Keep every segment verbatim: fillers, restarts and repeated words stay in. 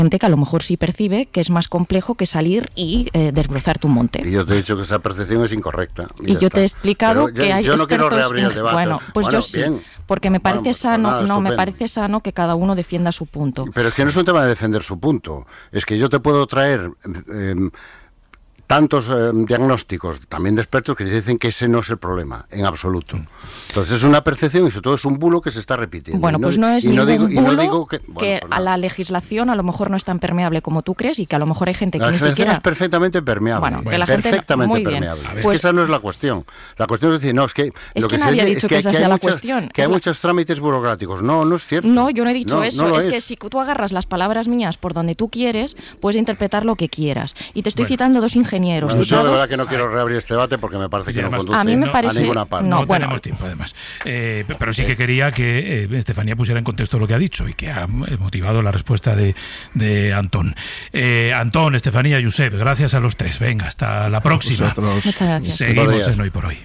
gente que a lo mejor sí percibe que es más complejo que salir y eh, desbrozar tu monte. Y yo te he dicho que esa percepción es incorrecta. Y, y yo te he explicado Pero que yo, hay yo no expertos... quiero reabrir el debate. Bueno, pues bueno, yo sí, bien. porque me parece Vamos, sano, pues nada, no, me estupendo. parece sano que cada uno defienda su punto. Pero es que no es un tema de defender su punto. Es que yo te puedo traer... Eh, tantos eh, diagnósticos, también de expertos, que dicen que ese no es el problema, en absoluto. Entonces es una percepción y sobre todo es un bulo que se está repitiendo. Bueno, no, pues no es y ningún no digo, bulo y no digo que, bueno, que pues a la legislación a lo mejor no es tan permeable como tú crees y que a lo mejor hay gente que la ni legislación siquiera... es perfectamente permeable. Bueno, bueno, que la gente... perfectamente Muy bien. permeable. Es Pues... que esa no es la cuestión. La cuestión es decir, no, es que... Es lo que, que nadie se ha dice dicho es que, que, esa que sea la muchas, cuestión. Que hay la... muchos trámites burocráticos. No, no es cierto. No, yo no he dicho no, eso. No lo es, es que si tú agarras las palabras mías por donde tú quieres, puedes interpretar lo que quieras. Y te estoy Bueno. citando dos ingenieros. Bueno, yo de citados... verdad que no quiero reabrir este debate porque me parece Y que no además, conduce a mí me a parece- ninguna parte. No, No, bueno. tenemos tiempo, además. Eh, pero sí que quería que eh, Estefanía pusiera en contexto lo que ha dicho y que ha eh, motivado la respuesta de, de Antón. Eh, Antón, Estefanía, Josep, gracias a los tres. Venga, hasta la próxima. Vosotros. Muchas gracias. Seguimos en Hoy por Hoy.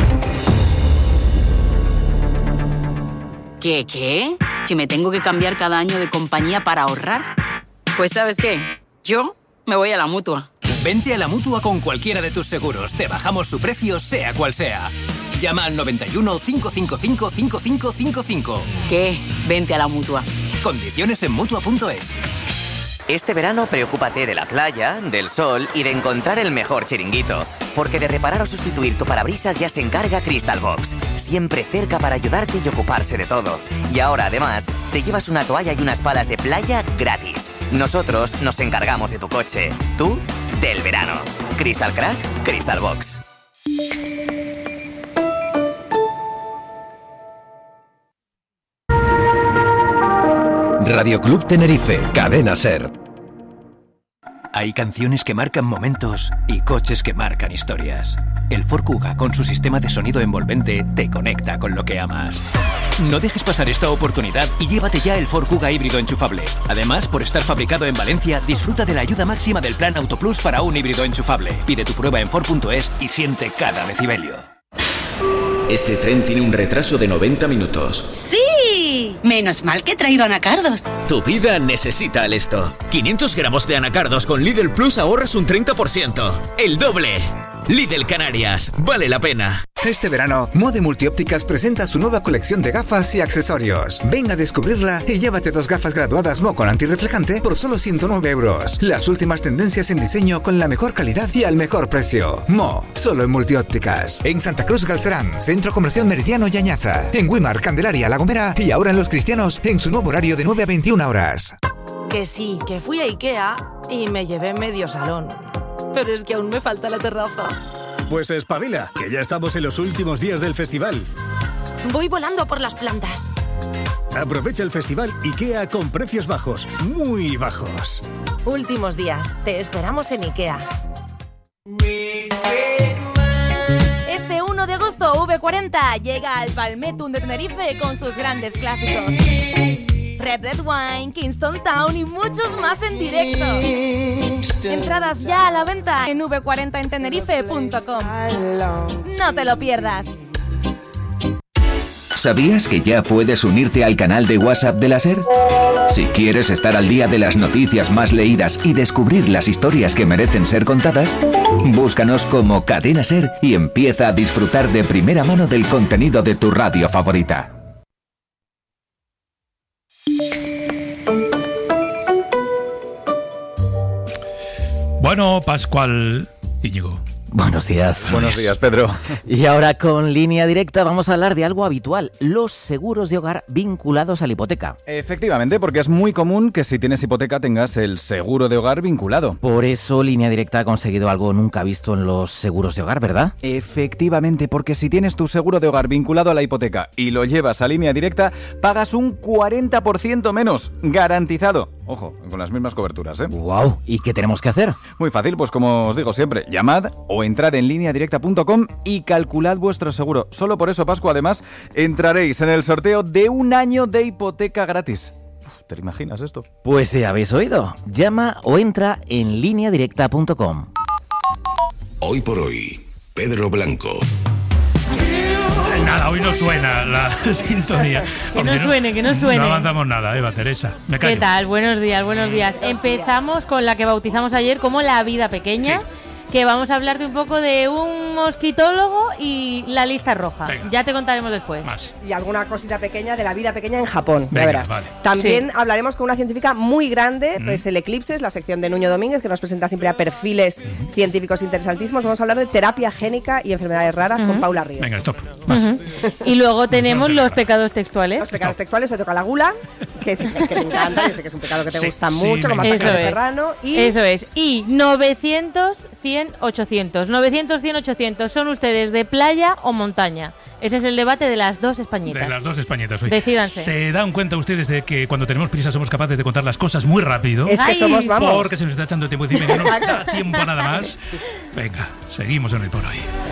¿Qué, qué? ¿Que me tengo que cambiar cada año de compañía para ahorrar? Pues ¿sabes qué? Yo me voy a la Mutua. Vente a la Mutua con cualquiera de tus seguros. Te bajamos su precio, sea cual sea. Llama al noventa y uno, cinco cinco cinco, cinco cinco cinco cinco. ¿Qué? Vente a la Mutua. Condiciones en Mutua punto es. Este verano preocúpate de la playa, del sol y de encontrar el mejor chiringuito. Porque de reparar o sustituir tu parabrisas ya se encarga Crystal Box. Siempre cerca para ayudarte y ocuparse de todo. Y ahora, además, te llevas una toalla y unas palas de playa gratis. Nosotros nos encargamos de tu coche. Tú, del verano. Crystal Crack, Crystal Box. Radio Club Tenerife, Cadena Ser. Hay canciones que marcan momentos y coches que marcan historias. El Ford Kuga, con su sistema de sonido envolvente, te conecta con lo que amas. No dejes pasar esta oportunidad y llévate ya el Ford Kuga híbrido enchufable. Además, por estar fabricado en Valencia, disfruta de la ayuda máxima del Plan Auto Plus para un híbrido enchufable. Pide tu prueba en Ford punto es y siente cada decibelio. Este tren tiene un retraso de noventa minutos. ¡Sí! Menos mal que he traído anacardos. Tu vida necesita el esto. quinientos gramos de anacardos con Lidl Plus ahorras un treinta por ciento. ¡El doble! Lidl Canarias. Vale la pena. Este verano, Mode Multiópticas presenta su nueva colección de gafas y accesorios. Ven a descubrirla y llévate dos gafas graduadas Mo con antirreflejante por solo ciento nueve euros. Las últimas tendencias en diseño con la mejor calidad y al mejor precio. Mo, solo en Multiópticas. En Santa Cruz Galcerán, Centro Comercial Meridiano y Añaza. En Güímar, Candelaria, La Gomera y ahora en Los Cristianos en su nuevo horario de nueve a veintiuna horas. Que sí, que fui a Ikea y me llevé medio salón. Pero es que aún me falta la terraza. Pues espabila, que ya estamos en los últimos días del festival. Voy volando por las plantas. Aprovecha el festival IKEA con precios bajos, muy bajos. Últimos días, te esperamos en Ikea. Este uno de agosto, V cuarenta llega al Palmetún de Tenerife con sus grandes clásicos. Red Red Wine, Kingston Town y muchos más en directo. Entradas ya a la venta en v cuarenta en tenerife punto com. No te lo pierdas. ¿Sabías que ya puedes unirte al canal de WhatsApp de la SER? Si quieres estar al día de las noticias más leídas y descubrir las historias que merecen ser contadas, búscanos como Cadena SER y empieza a disfrutar de primera mano del contenido de tu radio favorita. Bueno, Pascual Íñigo. Buenos días. Buenos días, Pedro. Y ahora con Línea Directa vamos a hablar de algo habitual, los seguros de hogar vinculados a la hipoteca. Efectivamente, porque es muy común que si tienes hipoteca tengas el seguro de hogar vinculado. Por eso Línea Directa ha conseguido algo nunca visto en los seguros de hogar, ¿verdad? Efectivamente, porque si tienes tu seguro de hogar vinculado a la hipoteca y lo llevas a Línea Directa, pagas un cuarenta por ciento menos, garantizado. Ojo, con las mismas coberturas, ¿eh? ¡Wow! ¿Y qué tenemos que hacer? Muy fácil, pues como os digo siempre, llamad o entrad en línea directa punto com y calculad vuestro seguro. Solo por eso, Pascu, además, entraréis en el sorteo de un año de hipoteca gratis. Uf, ¿te lo imaginas esto? Pues si habéis oído, llama o entra en línea directa punto com. Hoy por hoy, Pedro Blanco. Nada, hoy no suena la sintonía. Que no, no suene, que no suene. No avanzamos nada, Eva, Teresa. Me callo. ¿Qué tal? Buenos días, buenos días. Empezamos con la que bautizamos ayer como La Vida Pequeña. Sí. Que vamos a hablar de un poco de un mosquitólogo y la lista roja. Venga. Ya te contaremos después. Más. Y alguna cosita pequeña de la vida pequeña en Japón. Venga, ya verás. Vale. También Sí. hablaremos con una científica muy grande, Mm. pues el Eclipses, la sección de Nuño Domínguez, que nos presenta siempre a perfiles científicos interesantísimos. Vamos a hablar de terapia génica y enfermedades raras Mm. con Paula Ríos. Venga, stop. Uh-huh. Y luego tenemos los pecados textuales. Los pecados textuales, hoy toca la gula, que, que te encanta, yo sé que es un pecado que te Sí, gusta sí, mucho, como me Ataque encanta. de Eso es. Serrano. Y Eso es. Y novecientos, cien, ochocientos. novecientos, cien, ochocientos. ¿Son ustedes de playa o montaña? Ese es el debate de las dos españitas. De las dos españitas hoy. Decídanse. ¿Se dan cuenta ustedes de que cuando tenemos prisa somos capaces de contar las cosas muy rápido? Es que Ay, somos, vamos. Porque se nos está echando tiempo encima y no nos da tiempo nada más. Venga, seguimos en Hoy por Hoy.